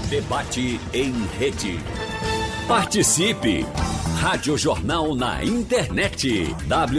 Debate em rede. Participe! Rádio Jornal na internet.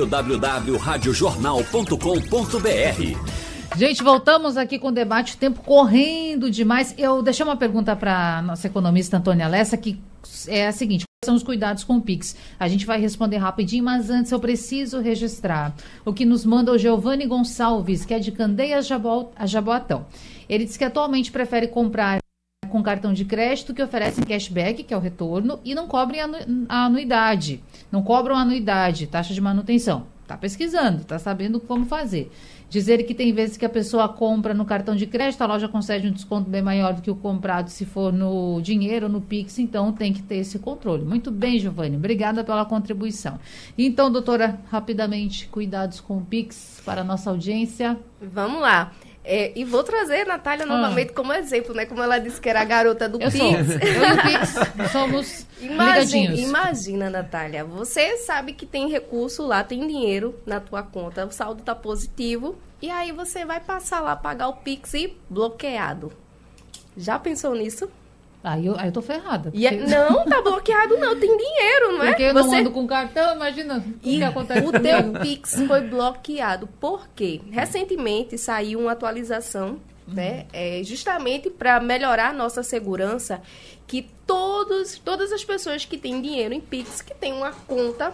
www.radiojornal.com.br. Gente, voltamos aqui com o debate, o tempo correndo demais. Eu deixei uma pergunta para a nossa economista Antônia Lessa, que é a seguinte: quais são os cuidados com o Pix? A gente vai responder rapidinho, mas antes eu preciso registrar o que nos manda o Giovanni Gonçalves, que é de Candeias a Jaboatão. Ele diz que atualmente prefere comprar com cartão de crédito, que oferecem cashback, que é o retorno, e não cobrem a anuidade. Não cobram anuidade, taxa de manutenção. Está pesquisando, está sabendo como fazer. Dizer que tem vezes que a pessoa compra no cartão de crédito, a loja concede um desconto bem maior do que o comprado se for no dinheiro ou no Pix, então tem que ter esse controle. Muito bem, Giovanni, obrigada pela contribuição. Então, doutora, rapidamente, cuidados com o Pix para a nossa audiência. Vamos lá. E vou trazer a Natália novamente como exemplo, né? Como ela disse que era a garota do Pix. Eu e o Pix somos ligadinhos. Imagina, Natália, você sabe que tem recurso lá, tem dinheiro na tua conta, o saldo tá positivo, e aí você vai passar lá, pagar o Pix e bloqueado. Já pensou nisso? Aí eu tô ferrada. Porque... Não, tá bloqueado não, tem dinheiro, não é? Porque eu não ando com cartão, imagina o que acontece. O teu Pix foi bloqueado. Por quê? Recentemente saiu uma atualização, né? Justamente para melhorar a nossa segurança, que todas as pessoas que têm dinheiro em Pix, que tem uma conta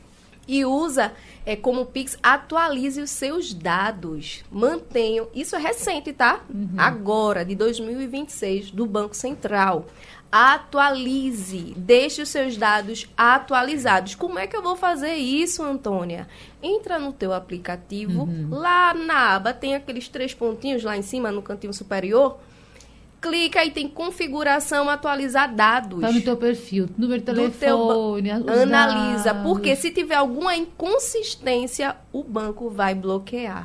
e usa como Pix, atualize os seus dados, mantenham, isso é recente, tá? Agora, de 2026, do Banco Central. Atualize, deixe os seus dados atualizados. Como é que eu vou fazer isso, Antônia? Entra no teu aplicativo, lá na aba tem aqueles 3 pontinhos lá em cima, no cantinho superior. Clica e tem configuração, atualizar dados. Tá no teu perfil, número de telefone, analisa, dados. Porque se tiver alguma inconsistência, o banco vai bloquear.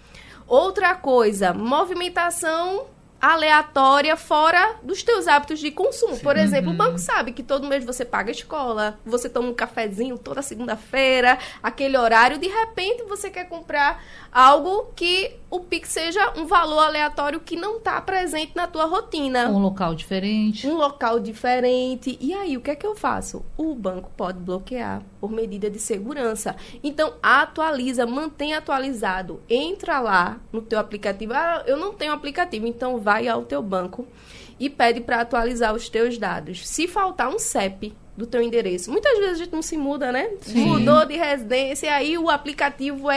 Outra coisa, movimentação aleatória fora dos teus hábitos de consumo. Sim. Por exemplo, o banco sabe que todo mês você paga a escola, você toma um cafezinho toda segunda-feira, aquele horário, de repente você quer comprar algo que o Pix seja um valor aleatório que não está presente na tua rotina. Um local diferente. E aí, o que é que eu faço? O banco pode bloquear por medida de segurança. Então, atualiza, mantém atualizado. Entra lá no teu aplicativo. Ah, eu não tenho aplicativo, então vai ao teu banco e pede para atualizar os teus dados. Se faltar um CEP do teu endereço, muitas vezes a gente não se muda, né? Sim. Mudou de residência, aí o aplicativo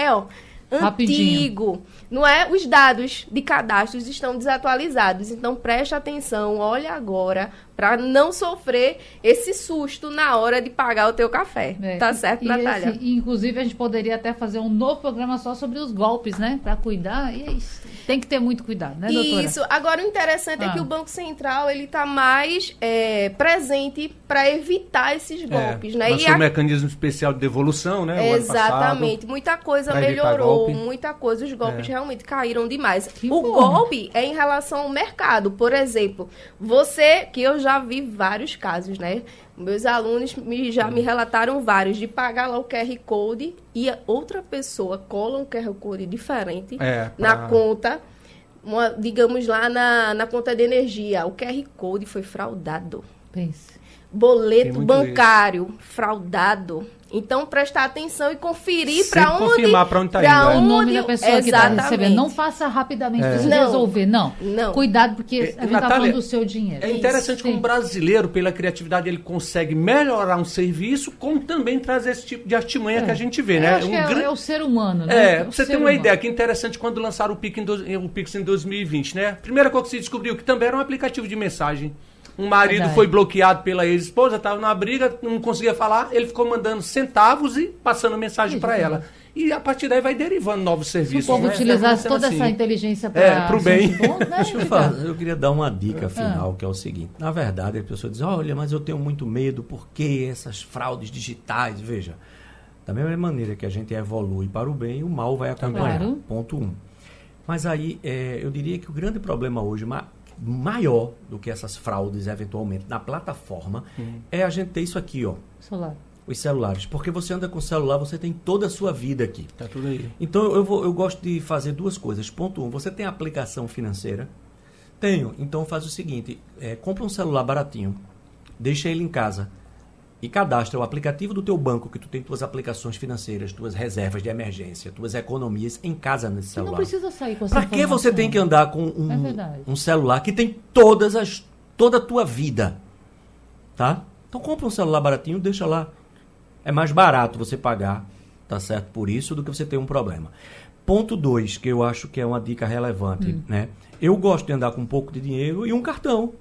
antigo, não é? Os dados de cadastros estão desatualizados, então preste atenção, olha agora, para não sofrer esse susto na hora de pagar o teu café. Tá certo, Natália? Inclusive, a gente poderia até fazer um novo programa só sobre os golpes, né? Para cuidar, e é isso. Tem que ter muito cuidado, né, doutora? Isso. Agora, o interessante é que o Banco Central, ele tá mais presente para evitar esses golpes, né? Mas tem um mecanismo especial de devolução, né? Exatamente. Muita coisa melhorou, muita coisa. Os golpes realmente caíram demais. Golpe é em relação ao mercado. Por exemplo, que eu já vi vários casos, né? Meus alunos já me relataram vários, de pagar lá o QR Code e a outra pessoa cola um QR Code diferente na conta, digamos lá na conta de energia. O QR Code foi fraudado. Pense. Boleto bancário fraudado. Então, prestar atenção e conferir para onde... confirmar para onde está indo. O nome da pessoa que está recebendo. Não faça rapidamente, precisa resolver. Não. Cuidado, porque a gente está falando do seu dinheiro. É interessante como o brasileiro, pela criatividade, ele consegue melhorar um serviço, como também trazer esse tipo de artimanha que a gente vê, né? Acho que é o ser humano, né? Você tem uma ideia que é interessante quando lançaram o Pix em 2020, né? Primeira coisa que se descobriu, que também era um aplicativo de mensagem. Um marido foi bloqueado pela ex-esposa, estava numa briga, não conseguia falar, ele ficou mandando centavos e passando mensagem para ela. E a partir daí vai derivando novos serviços. Se o povo utilizasse toda essa inteligência para o bem. Eu queria dar uma dica final, que é o seguinte. Na verdade, a pessoa diz, olha, mas eu tenho muito medo, porque essas fraudes digitais, veja, da mesma maneira que a gente evolui para o bem, o mal vai acompanhar. Claro. Ponto 1. Mas aí, eu diria que o grande problema hoje, maior do que essas fraudes, eventualmente, na plataforma, é a gente ter isso aqui, os celulares. Porque você anda com o celular, você tem toda a sua vida aqui. Tá tudo aí. Então, eu gosto de fazer duas coisas. Ponto 1, você tem a aplicação financeira, Tenho. Então faz o seguinte, compra um celular baratinho, deixa ele em casa e cadastra o aplicativo do teu banco, que tu tem tuas aplicações financeiras, tuas reservas de emergência, tuas economias em casa nesse celular. Não precisa sair com essa Pra que você tem que andar com um celular que tem toda a tua vida? Tá? Então compra um celular baratinho, deixa lá. É mais barato você pagar, tá certo? Por isso, do que você ter um problema. Ponto 2, que eu acho que é uma dica relevante, né? Eu gosto de andar com um pouco de dinheiro e um cartão.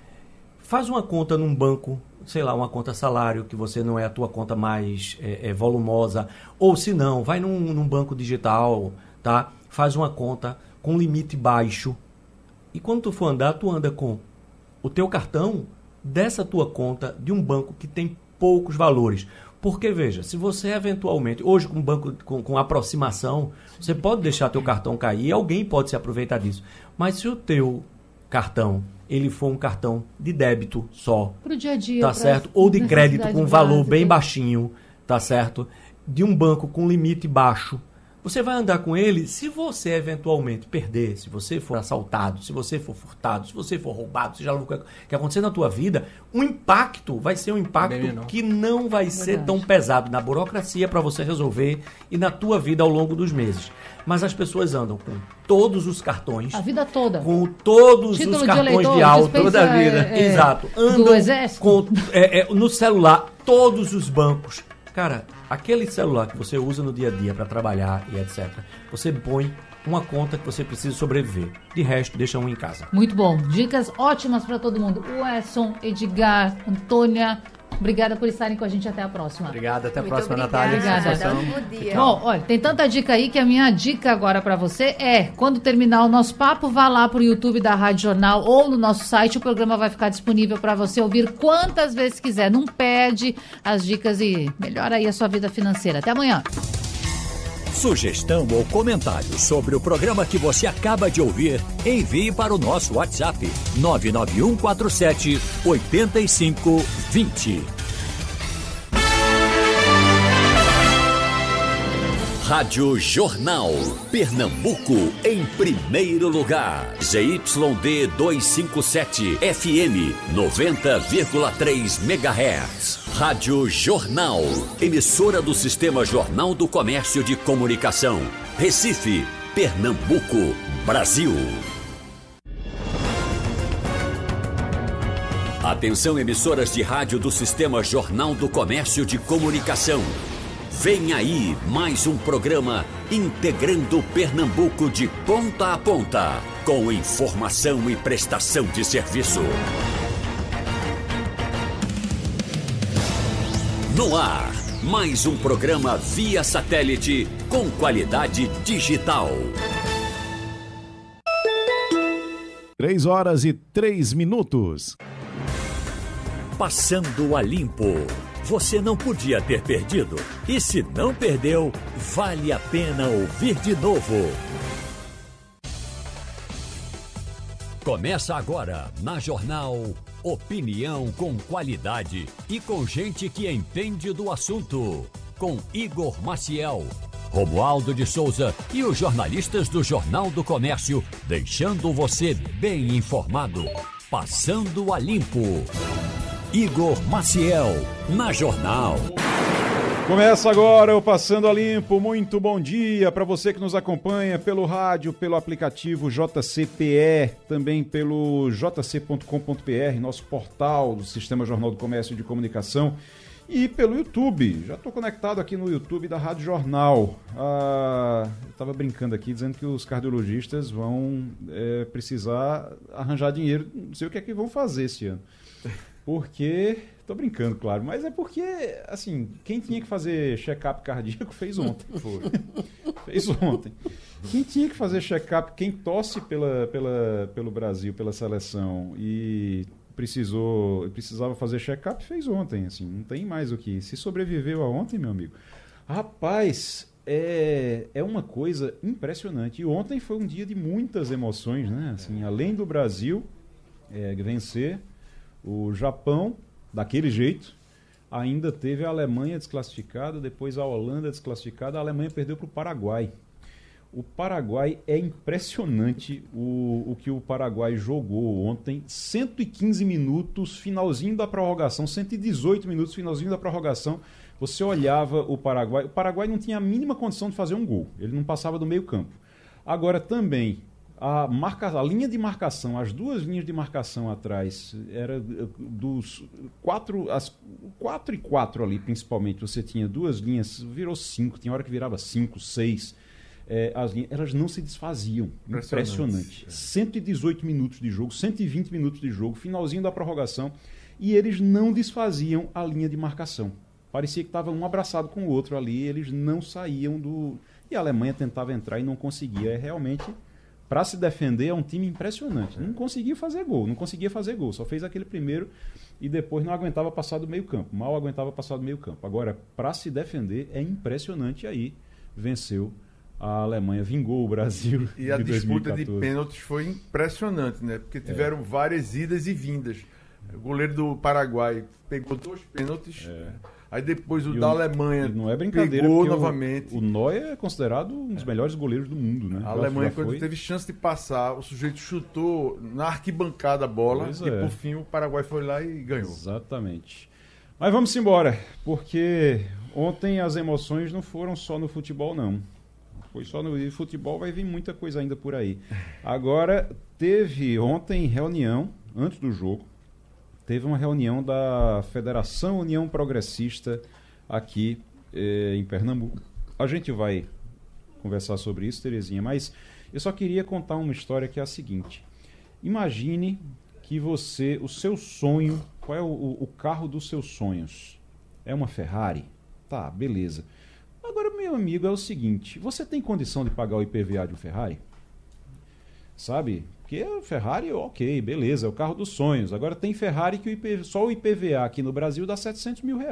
Faz uma conta num banco, sei lá, uma conta salário, que você não é a tua conta mais volumosa. Ou se não, vai num banco digital, tá? Faz uma conta com limite baixo. E quando tu for andar, tu anda com o teu cartão dessa tua conta de um banco que tem poucos valores. Porque, veja, se você eventualmente, hoje com banco com aproximação, você pode deixar teu cartão cair e alguém pode se aproveitar disso. Mas se o teu cartão, ele for um cartão de débito só, pro dia a dia, tá certo? Ou de crédito com valor bem baixinho, tá certo? De um banco com limite baixo, você vai andar com ele. Se você eventualmente perder, se você for assaltado, se você for furtado, se você for roubado, seja lá o que acontecer na tua vida, o impacto vai ser um impacto que não vai ser tão pesado na burocracia para você resolver e na tua vida ao longo dos meses. Mas as pessoas andam com todos os cartões. A vida toda. Com todos título os cartões eleitor, de auto. Toda a vida. Exato. Andam do exército. Com, no celular, todos os bancos. Cara, aquele celular que você usa no dia a dia para trabalhar e etc., você põe uma conta que você precisa sobreviver. De resto, deixa um em casa. Muito bom. Dicas ótimas para todo mundo. Wesson, Edgar, Antônia, obrigada por estarem com a gente. Até a próxima. Obrigado, até a Muito próxima, obrigada. Natália. Bom dia. Bom, olha, tem tanta dica aí que a minha dica agora para você é, quando terminar o nosso papo, vá lá pro YouTube da Rádio Jornal ou no nosso site, o programa vai ficar disponível para você ouvir quantas vezes quiser. Não perde as dicas e melhora aí a sua vida financeira. Até amanhã. Sugestão ou comentário sobre o programa que você acaba de ouvir, envie para o nosso WhatsApp 99147 8520. Rádio Jornal, Pernambuco em primeiro lugar. ZYD 257, FM 90,3 MHz. Rádio Jornal, emissora do Sistema Jornal do Comércio de Comunicação. Recife, Pernambuco, Brasil. Atenção, emissoras de rádio do Sistema Jornal do Comércio de Comunicação. Vem aí mais um programa integrando Pernambuco de ponta a ponta, com informação e prestação de serviço. No ar, mais um programa via satélite com qualidade digital. 3h03. Passando a limpo. Você não podia ter perdido. E se não perdeu, vale a pena ouvir de novo. Começa agora, na Jornal, opinião com qualidade e com gente que entende do assunto. Com Igor Maciel, Romualdo de Souza e os jornalistas do Jornal do Comércio, deixando você bem informado. Passando a limpo. Igor Maciel, na Jornal. Começa agora o Passando a Limpo. Muito bom dia para você que nos acompanha pelo rádio, pelo aplicativo JCPE, também pelo jc.com.br, nosso portal do Sistema Jornal do Comércio e de Comunicação, e pelo YouTube. Já estou conectado aqui no YouTube da Rádio Jornal. Eu estava brincando aqui, dizendo que os cardiologistas vão precisar arranjar dinheiro. Não sei o que é que vão fazer esse ano. Porque, tô brincando, claro, mas é porque, assim, quem tinha que fazer check-up cardíaco fez ontem. Fez ontem. Quem tinha que fazer check-up, quem torce pelo Brasil, pela seleção e precisava fazer check-up, fez ontem, assim, não tem mais o que. Se sobreviveu a ontem, meu amigo. Rapaz, é uma coisa impressionante. E ontem foi um dia de muitas emoções, né? Assim, além do Brasil vencer o Japão, daquele jeito, ainda teve a Alemanha desclassificada, depois a Holanda desclassificada, a Alemanha perdeu para o Paraguai. O Paraguai é impressionante o que o Paraguai jogou ontem. 115 minutos, finalzinho da prorrogação, 118 minutos, finalzinho da prorrogação. Você olhava o Paraguai não tinha a mínima condição de fazer um gol. Ele não passava do meio campo. Agora também, a linha de marcação, as duas linhas de marcação atrás, era dos 4 e 4 ali, principalmente. Você tinha duas linhas, virou 5, tinha hora que virava 5, 6. As linhas, elas não se desfaziam. Impressionante. 118 minutos de jogo, 120 minutos de jogo, finalzinho da prorrogação, e eles não desfaziam a linha de marcação. Parecia que estava um abraçado com o outro ali, eles não saíam do... E a Alemanha tentava entrar e não conseguia. Realmente, para se defender, é um time impressionante. Não conseguia fazer gol, só fez aquele primeiro e depois não aguentava passar do meio campo, mal aguentava passar do meio campo. Agora, para se defender, é impressionante. Aí venceu a Alemanha, vingou o Brasil. E a disputa 2014. de pênaltis foi impressionante, né? Porque tiveram várias idas e vindas. O goleiro do Paraguai pegou 2 pênaltis. Aí depois o da Alemanha não é brincadeira, pegou novamente. O Neuer é considerado um dos melhores goleiros do mundo, né? A Alemanha, quando teve chance de passar, o sujeito chutou na arquibancada a bola por fim o Paraguai foi lá e ganhou. Exatamente. Mas vamos embora, porque ontem as emoções não foram só no futebol, não. Foi só no futebol, vai vir muita coisa ainda por aí. Agora, teve ontem reunião, antes do jogo, teve uma reunião da Federação União Progressista aqui em Pernambuco. A gente vai conversar sobre isso, Terezinha, mas eu só queria contar uma história que é a seguinte. Imagine que o seu sonho, qual é o carro dos seus sonhos? É uma Ferrari? Tá, beleza. Agora, meu amigo, é o seguinte, você tem condição de pagar o IPVA de um Ferrari? Sabe? Porque a Ferrari, ok, beleza, é o carro dos sonhos. Agora tem Ferrari que só o IPVA aqui no Brasil dá R$700 mil.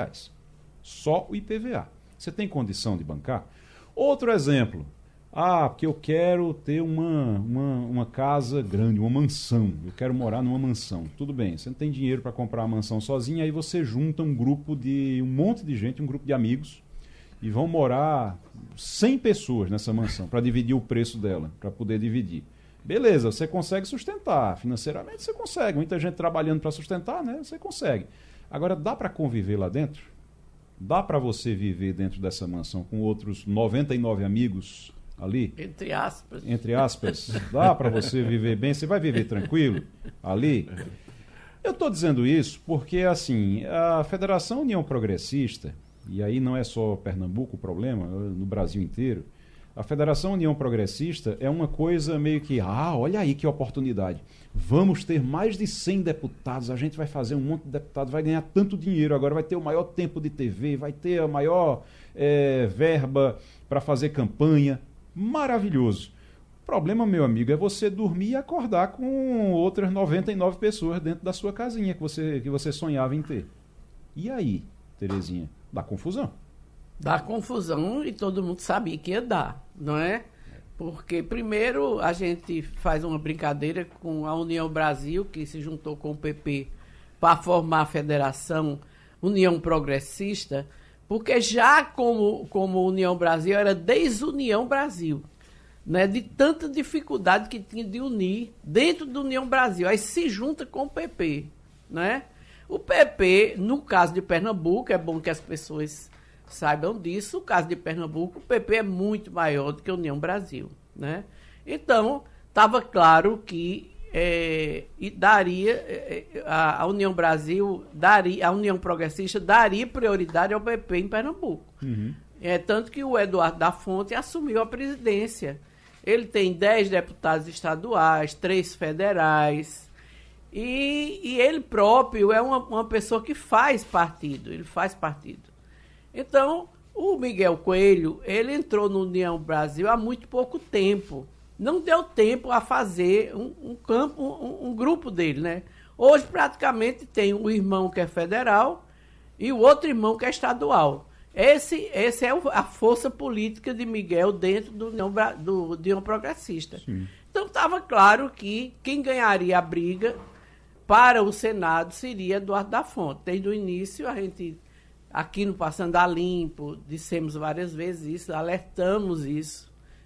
Só o IPVA. Você tem condição de bancar? Outro exemplo. Porque eu quero ter uma casa grande, uma mansão. Eu quero morar numa mansão. Tudo bem, você não tem dinheiro para comprar uma mansão sozinho, aí você junta um monte de gente, um grupo de amigos, e vão morar 100 pessoas nessa mansão para dividir o preço dela, para poder dividir. Beleza, você consegue sustentar, financeiramente você consegue, muita gente trabalhando para sustentar, né? Você consegue. Agora, dá para conviver lá dentro? Dá para você viver dentro dessa mansão com outros 99 amigos ali? Entre aspas. Entre aspas. Dá para você viver bem? Você vai viver tranquilo ali? Eu estou dizendo isso porque, assim, a Federação União Progressista, e aí não é só Pernambuco o problema, no Brasil inteiro, a Federação União Progressista é uma coisa meio que, olha aí que oportunidade. Vamos ter mais de 100 deputados, a gente vai fazer um monte de deputados, vai ganhar tanto dinheiro, agora vai ter o maior tempo de TV, vai ter a maior verba para fazer campanha. Maravilhoso. O problema, meu amigo, é você dormir e acordar com outras 99 pessoas dentro da sua casinha que você sonhava em ter. E aí, Terezinha? Dá confusão. Dá confusão e todo mundo sabia que ia dar, não é? Porque primeiro a gente faz uma brincadeira com a União Brasil, que se juntou com o PP para formar a Federação União Progressista, porque já como União Brasil era desunião Brasil, né? De tanta dificuldade que tinha de unir dentro da União Brasil. Aí se junta com o PP, né? O PP, no caso de Pernambuco, é bom que as pessoas saibam disso, no caso de Pernambuco, o PP é muito maior do que a União Brasil, né? Então, estava claro que a União Brasil, a União Progressista daria prioridade ao PP em Pernambuco. Uhum. Tanto que o Eduardo da Fonte assumiu a presidência. Ele tem 10 deputados estaduais, 3 federais, e ele próprio é uma pessoa que faz partido, ele faz partido. Então, o Miguel Coelho, ele entrou no União Brasil há muito pouco tempo. Não deu tempo a fazer um grupo dele, né? Hoje, praticamente, tem um irmão que é federal e o outro irmão que é estadual. Esse é a força política de Miguel dentro do União Progressista. Sim. Então, estava claro que quem ganharia a briga para o Senado seria Eduardo da Fonte. Desde o início, a gente... Aqui no Passando a Limpo, dissemos várias vezes isso, alertamos isso,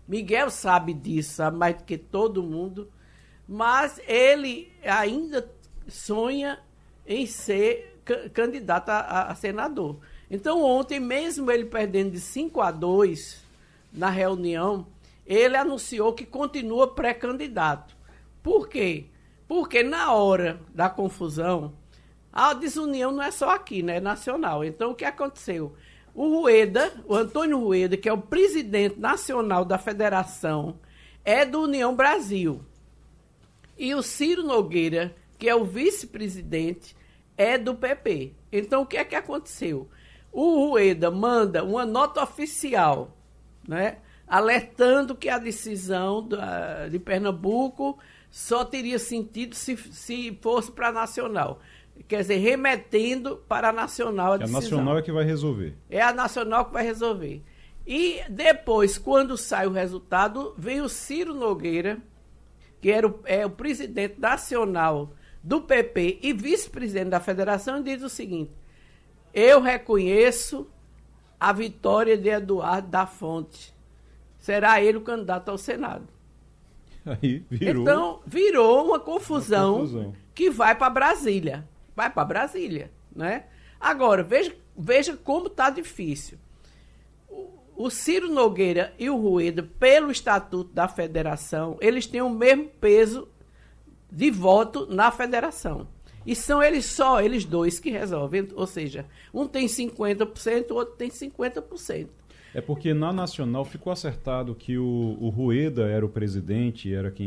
Miguel sabe disso, sabe mais do que todo mundo, mas ele ainda sonha em ser candidato a senador. Então, ontem, mesmo ele perdendo de 5-2 na reunião, ele anunciou que continua pré-candidato. Por quê? Porque na hora da confusão, a desunião não é só aqui, né? É nacional. Então, o que aconteceu? O Antônio Rueda, que é o presidente nacional da federação, é do União Brasil. E o Ciro Nogueira, que é o vice-presidente, é do PP. Então, o que é que aconteceu? O Rueda manda uma nota oficial, né, alertando que a decisão de Pernambuco só teria sentido se fosse para a Nacional. Quer dizer, remetendo para a Nacional a decisão. A Nacional é que vai resolver. É a Nacional que vai resolver. E depois, quando sai o resultado, vem o Ciro Nogueira, que é o presidente nacional do PP e vice-presidente da federação, e diz o seguinte: eu reconheço a vitória de Eduardo da Fonte. Será ele o candidato ao Senado. Aí virou uma confusão que vai para Brasília. Vai para Brasília, né? Agora, veja como está difícil. O Ciro Nogueira e o Rueda, pelo Estatuto da Federação, eles têm o mesmo peso de voto na federação. E são eles dois que resolvem. Ou seja, um tem 50%, o outro tem 50%. É porque na Nacional ficou acertado que o Rueda era o presidente, era quem